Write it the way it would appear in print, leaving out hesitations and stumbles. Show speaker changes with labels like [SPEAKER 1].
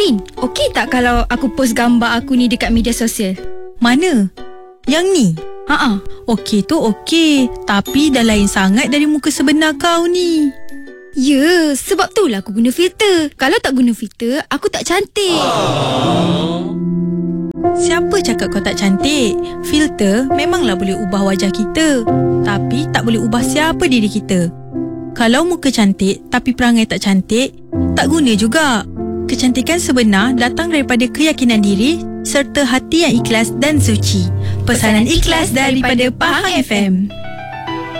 [SPEAKER 1] Min, okey tak kalau aku post gambar aku ni dekat media sosial?
[SPEAKER 2] Mana? Yang ni?
[SPEAKER 1] Haa.
[SPEAKER 2] Okey tu okey, tapi dah lain sangat dari muka sebenar kau ni.
[SPEAKER 1] Ya, sebab tu lah aku guna filter. Kalau tak guna filter, aku tak cantik.
[SPEAKER 2] Siapa cakap kau tak cantik? Filter memanglah boleh ubah wajah kita, tapi tak boleh ubah siapa diri kita. Kalau muka cantik tapi perangai tak cantik, tak guna juga. Kecantikan sebenar datang daripada keyakinan diri serta hati yang ikhlas dan suci. Pesanan ikhlas daripada Pahang FM.